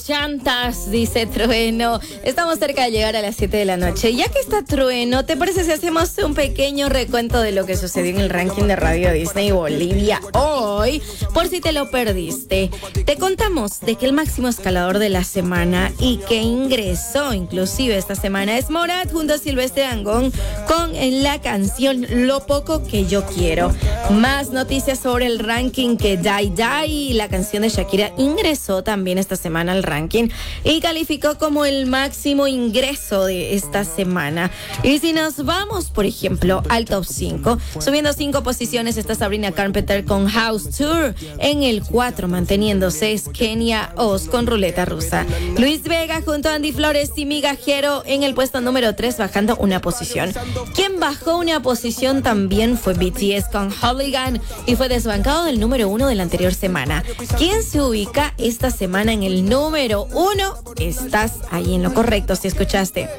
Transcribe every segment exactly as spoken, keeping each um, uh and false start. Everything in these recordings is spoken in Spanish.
llantas, dice Trueno. Estamos cerca de llegar a las siete de la noche. Ya que está Trueno, ¿te parece si hacemos un pequeño recuento de lo que sucedió en el ranking de Radio Disney Bolivia hoy? Por si te lo perdiste. Te contamos de que el máximo escalador de la semana y que ingresó inclusive esta semana es Morat junto a Silvestre Dangond con la canción Lo Poco Que Yo Quiero. Más noticias sobre el ranking que Die Die, la canción de Shakira, ingresó también esta semana al ranking y calificó como el máximo ingreso de esta semana. Y si nos vamos, por ejemplo, al top cinco, subiendo cinco posiciones está Sabrina Carpenter con House Tour. En el cuatro, manteniéndose, es Kenia Oz con Ruleta Rusa. Luis Vega junto a Andy Flores y Migajero en el puesto número tres, bajando una posición. Quien bajó una posición también fue B T S con Hooligan y fue desbancado del número uno de la anterior semana. ¿Quién se ubica esta semana en el número uno? Estás ahí en lo correcto si escuchaste.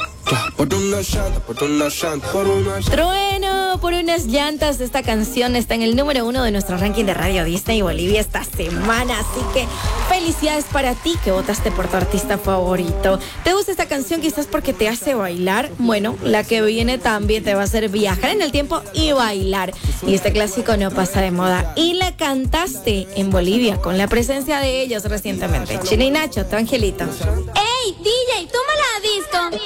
Trueno por unas llantas. Esta canción está en el número uno de nuestro ranking de Radio Disney Bolivia esta semana. Así que felicidades para ti que votaste por tu artista favorito. ¿Te gusta esta canción quizás porque te hace bailar? Bueno, la que viene también te va a hacer viajar en el tiempo y bailar. Y este clásico no pasa de moda. Y la cantaste en Bolivia con la presencia de ellos recientemente. Chile y Nacho, tu angelito. ¡Ey, D J, toma la disco!